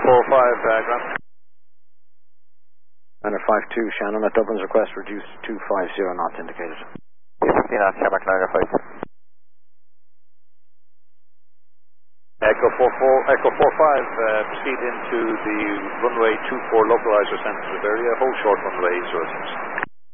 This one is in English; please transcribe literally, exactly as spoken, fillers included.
four five, uh, ground. Niner five two, Shannon, at Dublin's request, reduce two five zero knots indicated. fifteen knots, Shamrock Niner five two. Echo four four, Echo four five, uh, proceed into the runway two four localizer sensitive area, hold short runway zero six.